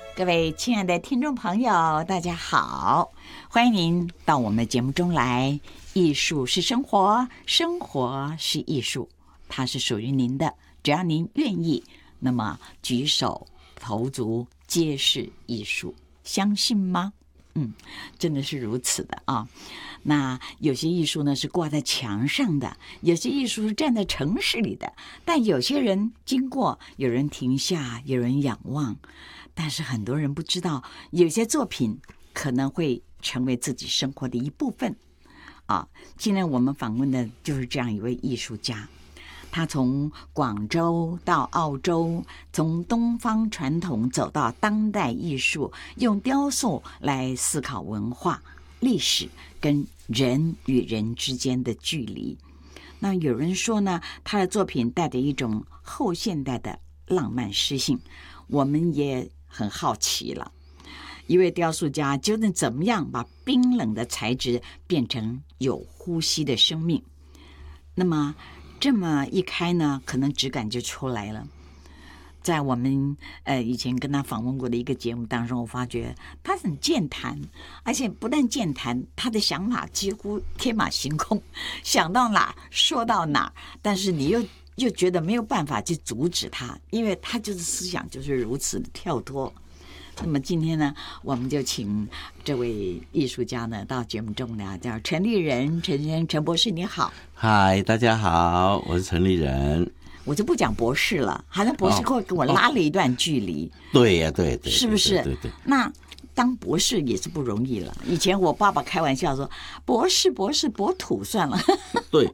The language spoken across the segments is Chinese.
各位亲爱的听众朋友，大家好，欢迎您到我们的节目中来。艺术是生活，生活是艺术，它是属于您的，只要您愿意，那么举手投足皆是艺术，相信吗？真的是如此的啊。那有些艺术呢是挂在墙上的，有些艺术是站在城市里的，但有些人经过，有人停下，有人仰望。但是很多人不知道，有些作品可能会成为自己生活的一部分啊。今天我们访问的就是这样一位艺术家，他从广州到澳洲，从东方传统走到当代艺术，用雕塑来思考文化、历史跟人与人之间的距离。那有人说呢，他的作品带着一种后现代的浪漫诗性，我们也很好奇了，一位雕塑家究竟怎么样把冰冷的材质变成有呼吸的生命？那么这么一开呢，可能质感就出来了。在我们以前跟他访问过的一个节目当中，我发觉他很健谈，而且不但健谈，他的想法几乎天马行空，想到哪说到哪，但是你又觉得没有办法去阻止他，因为他就是思想就是如此的跳脱。那么今天呢，我们就请这位艺术家呢到节目中来，叫陈立人，陈博士，你好。 嗨，大家好，我是陈立人。 我就不讲博士了，好像博士会跟我拉了一段距离。 对呀，对， 是不是？ 对。 那当博士也是不容易了。以前我爸爸开玩笑说，博士博土算了。 对，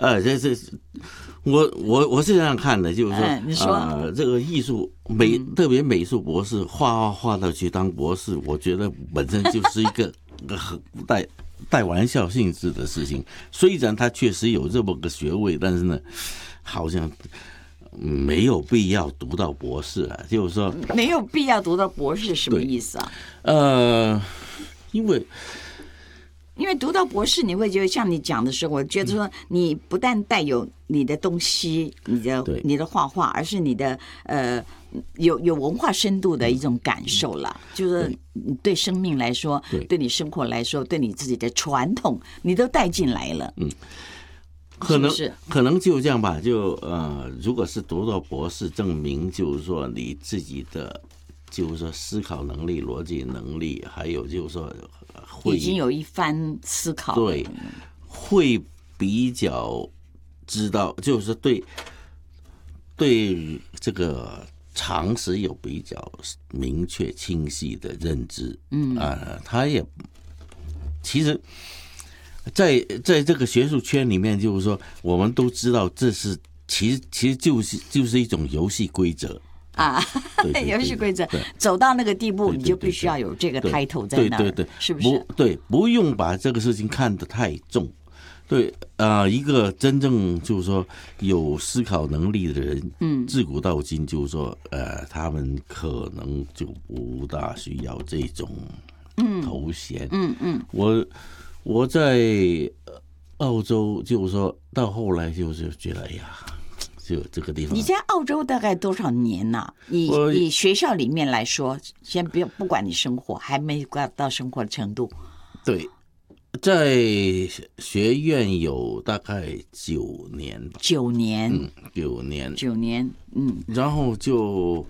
我是这样看的，就是说， 你说这个艺术特别美术博士画到去当博士，我觉得本身就是一个很带玩笑性质的事情。虽然他确实有这么个学位，但是呢，好像没有必要读到博士啊。就是说， 没有必要读到博士什么意思啊？因为读到博士，你会觉得像你讲的时候，我觉得说你不但带有你的东西，你的画画，而是你的有文化深度的一种感受了。就是对生命来说，对你生活来说，对你自己的传统，你都带进来了。 可能就这样吧。如果是读到博士，证明就是说你自己的就是说思考能力、逻辑能力，还有就是说已经有一番思考， 对，会比较知道，就是对这个常识有比较明确清晰的认知。他也其实在这个学术圈里面，就是说我们都知道这是其实就是一种游戏规则啊，游戏规则走到那个地步，你就必须要有这个 title 在那儿， 对， 是不是？ 不用把这个事情看得太重。对，一个真正就是说有思考能力的人，自古到今就是说，他们可能就不大需要这种头衔。我在澳洲就是说到后来就是觉得，哎呀。就这个地方， 你在澳洲大概多少年呢？以学校里面来说，先不管你生活，还没到生活的程度。 对，在学院有大概9年吧。9年，然后就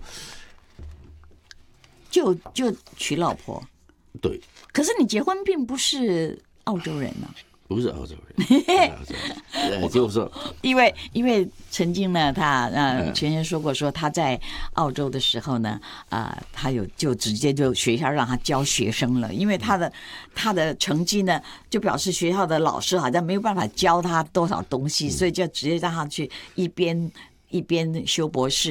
娶老婆。 对， 可是你结婚并不是澳洲人呢。 不是澳洲人，就是说， 因为曾经呢，他前人说过，说他在澳洲的时候呢，他就直接就学校让他教学生了，因为他的成绩呢，就表示学校的老师好像没有办法教他多少东西，所以就直接让他去一边修博士。